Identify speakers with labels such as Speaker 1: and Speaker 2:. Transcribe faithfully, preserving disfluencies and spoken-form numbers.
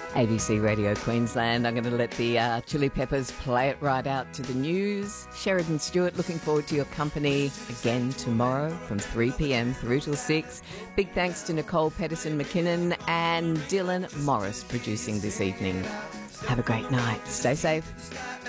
Speaker 1: A B C Radio Queensland. I'm going to let the uh, Chili Peppers play it right out to the news. Sheridan Stewart, looking forward to your company again tomorrow from three p.m. through till six. Big thanks to Nicole Pedersen-McKinnon and Dylan Morris producing this evening. Have a great night. Stay safe.